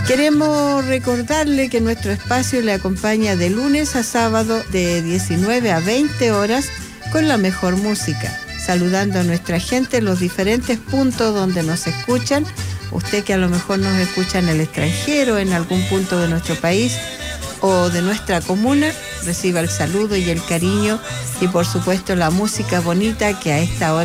Queremos recordarle que nuestro espacio le acompaña de lunes a sábado de 19 a 20 horas con la mejor música, saludando a nuestra gente en los diferentes puntos donde nos escuchan. Usted que a lo mejor nos escucha en el extranjero, en algún punto de nuestro país o de nuestra comuna, reciba el saludo y el cariño y por supuesto la música bonita que a esta hora